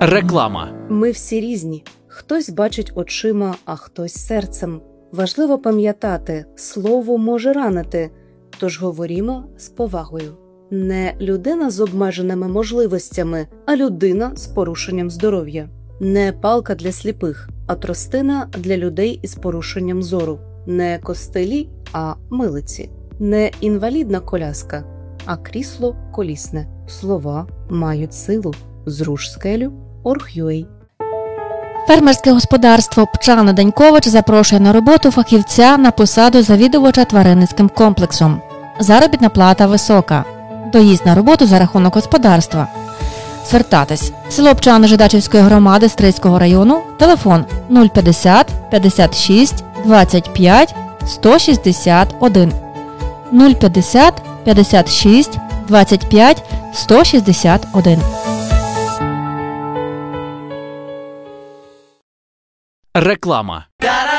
Реклама. Ми всі різні. Хтось бачить очима, а хтось серцем. Важливо пам'ятати, слово може ранити, тож говорімо з повагою. Не людина з обмеженими можливостями, а людина з порушенням здоров'я. Не палка для сліпих, а тростина для людей із порушенням зору. Не костелі, а милиці. Не інвалідна коляска, а крісло колісне. Слова мають силу. Зруш скелю. Org.ua. Фермерське господарство «Пчана Данькович» запрошує на роботу фахівця на посаду завідувача тваринницьким комплексом. Заробітна плата висока. Доїзд на роботу за рахунок господарства. Звертатись. Село Пчани Жидачівської громади Стрийського району. Телефон 050 56 25 161. 050 56 25 161. Реклама.